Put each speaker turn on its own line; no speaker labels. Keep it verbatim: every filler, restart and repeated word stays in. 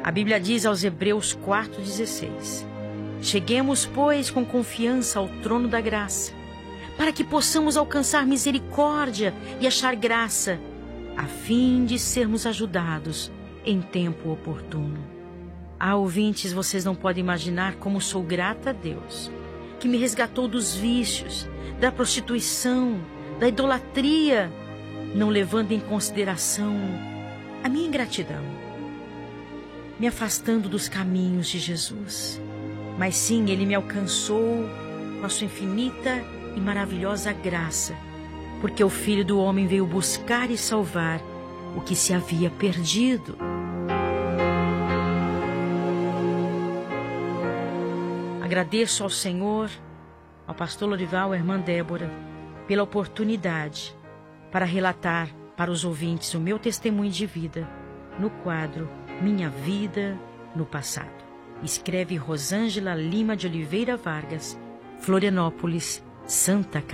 A Bíblia diz aos Hebreus quatro, dezesseis: cheguemos, pois, com confiança ao trono da graça, para que possamos alcançar misericórdia e achar graça, a fim de sermos ajudados em tempo oportuno. Ah, ouvintes, vocês não podem imaginar como sou grata a Deus, que me resgatou dos vícios, da prostituição, da idolatria, não levando em consideração a minha ingratidão, me afastando dos caminhos de Jesus. Mas sim, Ele me alcançou com a sua infinita e maravilhosa graça, porque o Filho do Homem veio buscar e salvar o que se havia perdido. Agradeço ao Senhor, ao pastor Lorival, à irmã Débora, pela oportunidade para relatar para os ouvintes o meu testemunho de vida no quadro Minha Vida no Passado. Escreve Rosângela Lima de Oliveira Vargas, Florianópolis, Santa Catarina.